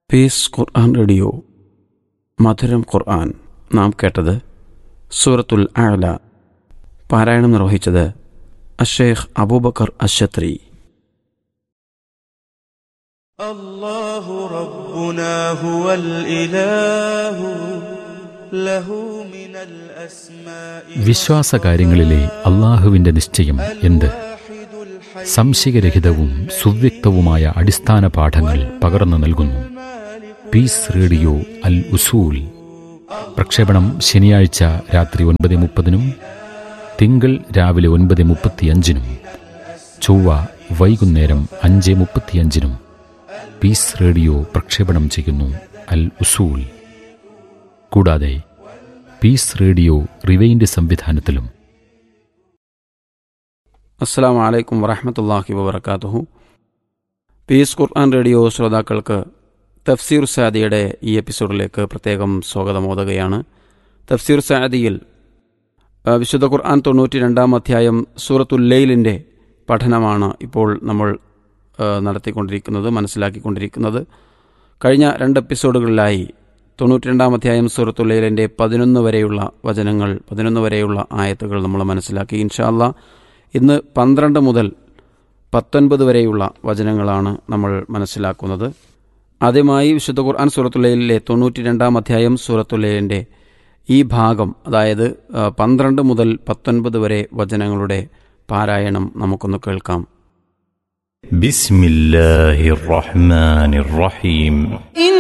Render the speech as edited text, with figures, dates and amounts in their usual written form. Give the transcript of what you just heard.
Piece ഖുർആൻ radio മധുരം ഖുർആൻ. നാം കേട്ടത് സൂറത്തുൽ അഅല. പാരായണം നിർവഹിച്ചത് അഷേഖ് അബൂബക്കർ അശ്ശത്രി. അല്ലാഹു റബ്ബുനാ ഹുവൽ ഇലാഹു ലഹു മിനൽ അസ്മാഇ. വിശ്വാസകാര്യങ്ങളിലെ അള്ളാഹുവിന്റെ നിശ്ചയം എന്ത്? സംശയരഹിതവും സുവ്യക്തവുമായ അടിസ്ഥാന പാഠങ്ങൾ പകർന്നു നൽകുന്നു പീസ് റേഡിയോ അൽ ഉസൂൽ. പ്രക്ഷേപണം ശനിയാഴ്ച രാത്രി 9:30, തിങ്കൾ രാവിലെ 9:35, ചൊവ്വ വൈകുന്നേരം 5:35 പീസ് റേഡിയോ പ്രക്ഷേപണം ചെയ്യുന്നു അൽ ഉസൂൽ. കൂടാതെ പീസ് റേഡിയോ റിവൈൻഡ് സംവിധാനത്തിലും. അസ്സലാമു അലൈക്കും വറഹ്മത്തുള്ളാഹി വബറകാതുഹു. പീസ് ഖുർആൻ റേഡിയോ ശ്രോതാക്കൾക്ക് തഫ്സീർ സാദിയുടെ ഈ എപ്പിസോഡിലേക്ക് പ്രത്യേകം സ്വാഗതമോതുകയാണ്. തഫ്സീർ സാദിയിൽ വിശുദ്ധ ഖുർആൻ 92-ാം അധ്യായം സൂറത്തുൽ ലൈലിൻ്റെ പഠനമാണ് ഇപ്പോൾ നമ്മൾ നടത്തിക്കൊണ്ടിരിക്കുന്നത്, മനസ്സിലാക്കിക്കൊണ്ടിരിക്കുന്നത്. കഴിഞ്ഞ 2 എപ്പിസോഡുകളിലായി 92-ാം അധ്യായം സൂറത്തുൽ ലൈലിൻ്റെ 11 വരെയുള്ള വചനങ്ങൾ, 11 വരെയുള്ള ആയത്തുകൾ നമ്മൾ മനസ്സിലാക്കി. ഇൻഷാ അല്ലാഹ് ഇന്ന് 12 മുതൽ 19 വരെയുള്ള വചനങ്ങളാണ് നമ്മൾ മനസ്സിലാക്കുന്നത്. ആദ്യമായി വിശുദ്ധ ഖുർആൻ സൂറത്തുൽ ലൈലിലെ 92-ാം അധ്യായം സൂറത്തുൽ ലൈലിൻ്റെ ഈ ഭാഗം, അതായത് 12 മുതൽ 19 വരെ വചനങ്ങളുടെ പാരായണം നമുക്കൊന്ന് കേൾക്കാം. ബിസ്മില്ലാഹിർ റഹ്മാനിർ റഹീം.